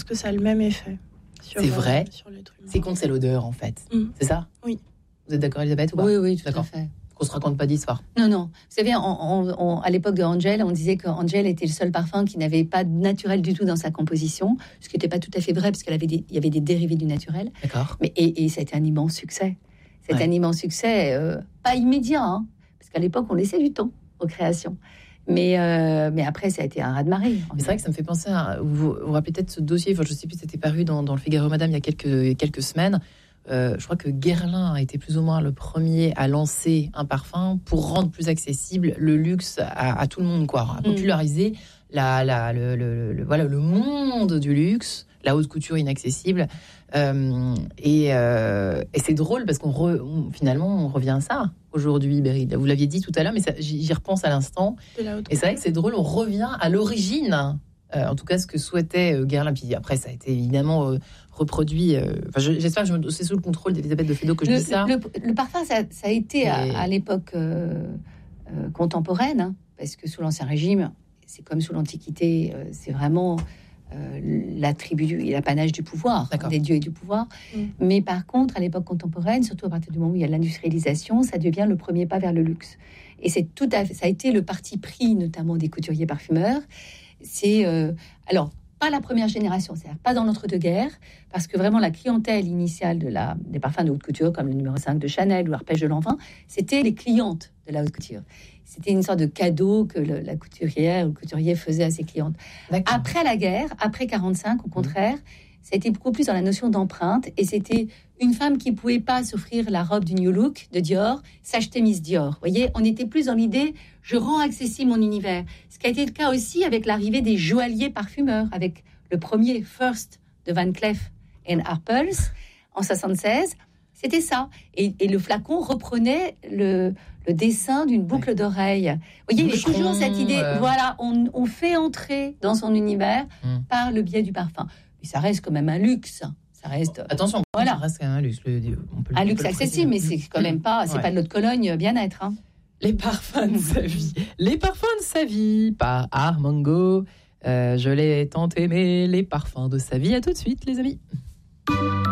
que ça a le même effet. C'est vrai. Sur l'être humain. Ce qui compte, c'est l'odeur, en fait. C'est ça ? Oui. Vous êtes d'accord, Elisabeth, ou pas ? Oui, tout à fait. Qu'on se raconte pas d'histoire. Non. Vous savez, à l'époque de Angel, on disait que Angel était le seul parfum qui n'avait pas de naturel du tout dans sa composition, ce qui n'était pas tout à fait vrai, parce qu'il y avait des dérivés du naturel. D'accord. Et ça a été un immense succès. C'est un immense succès, pas immédiat, hein, parce qu'à l'époque, on laissait du temps aux créations. Mais après, ça a été un raz-de-marée. C'est vrai que ça me fait penser à... Vous vous rappelez peut-être ce dossier, enfin, je ne sais plus, c'était paru dans le Figaro Madame il y a quelques semaines. Je crois que Guerlain a été plus ou moins le premier à lancer un parfum pour rendre plus accessible le luxe à tout le monde, quoi, à populariser le monde du luxe, la haute couture inaccessible. Et c'est drôle parce finalement on revient à ça aujourd'hui, Beryl. Vous l'aviez dit tout à l'heure, mais j'y repense à l'instant. Et c'est vrai que c'est drôle, on revient à l'origine. En tout cas, ce que souhaitait Guerlain. Puis après, ça a été évidemment reproduit. J'espère que c'est sous le contrôle d'Elisabeth de Fédot que je dis ça. Le parfum, ça a été à l'époque contemporaine, hein, parce que sous l'Ancien Régime, c'est comme sous l'Antiquité, c'est vraiment l'attribut et l'apanage du pouvoir, des dieux et du pouvoir. Mais par contre, à l'époque contemporaine, surtout à partir du moment où il y a l'industrialisation, ça devient le premier pas vers le luxe. Et ça a été le parti pris, notamment des couturiers parfumeurs. C'est alors pas la première génération, c'est-à-dire pas dans l'entre-deux-guerres, parce que vraiment la clientèle initiale des parfums de haute couture, comme le numéro 5 de Chanel ou l'arpège de Lanvin, c'était les clientes de la haute couture. C'était une sorte de cadeau que la couturière ou le couturier faisait à ses clientes. D'accord. Après la guerre, après 45, au contraire, ça a été beaucoup plus dans la notion d'empreinte, et c'était une femme qui pouvait pas s'offrir la robe du New Look de Dior, s'acheter Miss Dior. Vous voyez, on était plus dans l'idée, je rends accessible mon univers. Ce qui a été le cas aussi avec l'arrivée des joailliers parfumeurs, avec le premier First de Van Cleef & Arpels en 76. C'était ça. Et le flacon reprenait le dessin d'une boucle d'oreille. Vous voyez, il y a toujours cette idée, voilà, on fait entrer dans son univers par le biais du parfum. Mais ça reste quand même un luxe. Ça reste... Attention, voilà. Ça reste quand même un luxe. Un luxe accessible, mais c'est quand même pas, c'est pas de l'eau de Cologne bien-être. Hein. Les parfums de sa vie. Les parfums de sa vie par Armango. Je l'ai tant aimé, les parfums de sa vie. À tout de suite, les amis.